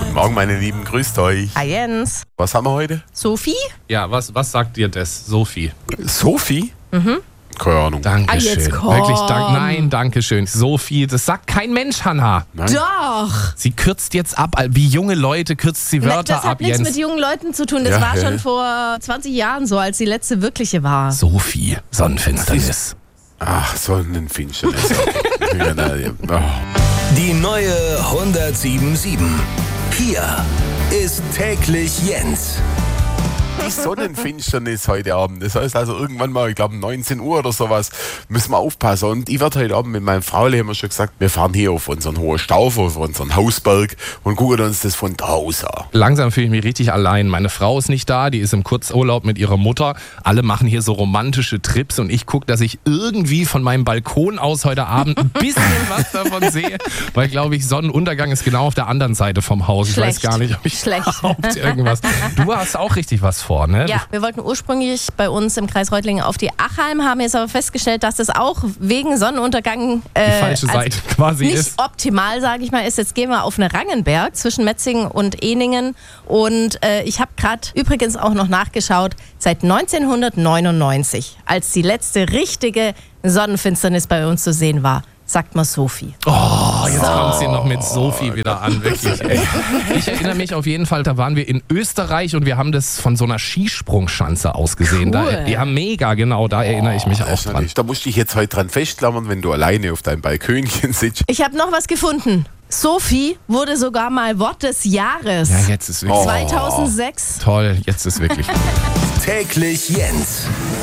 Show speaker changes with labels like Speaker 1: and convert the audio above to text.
Speaker 1: Morgen, meine Lieben, grüßt euch.
Speaker 2: Hi Jens.
Speaker 1: Was haben wir heute?
Speaker 2: Sophie?
Speaker 3: Ja, was sagt dir das, Sophie?
Speaker 1: Sophie? Keine Ahnung.
Speaker 3: Dankeschön.
Speaker 2: jetzt komm.
Speaker 3: Wirklich, nein, dankeschön. Sophie, das sagt kein Mensch, Hanna.
Speaker 1: Nein?
Speaker 2: Doch.
Speaker 3: Sie kürzt jetzt ab, wie junge Leute kürzt sie Wörter
Speaker 2: Das hat
Speaker 3: ab,
Speaker 2: nichts
Speaker 3: Jens.
Speaker 2: mit jungen Leuten zu tun. Das
Speaker 1: Ja,
Speaker 2: war
Speaker 1: ja.
Speaker 2: schon vor 20 Jahren so, als die letzte wirkliche war.
Speaker 3: Sophie, Sonnenfinsternis.
Speaker 1: Ach, Sonnenfinsternis. Ja, na, ja. Oh.
Speaker 4: Die neue 107.7. Hier ist täglich Jens.
Speaker 1: Die Sonnenfinsternis heute Abend. Das heißt also irgendwann mal, ich glaube 19 Uhr oder sowas, müssen wir aufpassen. Und ich werde heute Abend mit meinem Fraule, haben wir schon gesagt, wir fahren hier auf unseren hohen Stauf, auf unseren Hausberg und gucken uns das von da aus an.
Speaker 3: Langsam fühle ich mich richtig allein. Meine Frau ist nicht da, die ist im Kurzurlaub mit ihrer Mutter. Alle machen hier so romantische Trips und ich gucke, dass ich irgendwie von meinem Balkon aus heute Abend ein bisschen was davon sehe. Weil, glaube ich, Sonnenuntergang ist genau auf der anderen Seite vom Haus. Ich weiß
Speaker 2: Schlecht.
Speaker 3: gar nicht, ob ich
Speaker 2: Schlecht.
Speaker 3: überhaupt irgendwas... Du hast auch richtig was vor, ne?
Speaker 2: Ja, wir wollten ursprünglich bei uns im Kreis Reutlingen auf die Achalm, haben jetzt aber festgestellt, dass das auch wegen Sonnenuntergang
Speaker 3: Die falsche Seite quasi
Speaker 2: nicht
Speaker 3: ist.
Speaker 2: optimal, sage ich mal, ist. Jetzt gehen wir auf eine Rangenberg zwischen Metzingen und Ehningen. Und ich habe gerade übrigens auch noch nachgeschaut, seit 1999, als die letzte richtige Sonnenfinsternis bei uns zu sehen war, sagt man Sophie.
Speaker 3: Oh, jetzt kommt sie noch mit Sophie wieder an, wirklich. Ey. Ich erinnere mich auf jeden Fall, da waren wir in Österreich und wir haben das von so einer Skisprungschanze aus gesehen.
Speaker 2: Cool.
Speaker 3: Ja, mega, genau, da erinnere ich mich auch
Speaker 1: Das ist
Speaker 3: dran.
Speaker 1: natürlich- Da musst du dich jetzt heute dran festklammern, wenn du alleine auf deinem Balkönchen sitzt.
Speaker 2: Ich habe noch was gefunden. Sophie wurde sogar mal Wort des Jahres.
Speaker 3: Ja, jetzt ist wirklich
Speaker 2: 2006.
Speaker 3: toll, jetzt ist wirklich.
Speaker 4: Täglich Jens.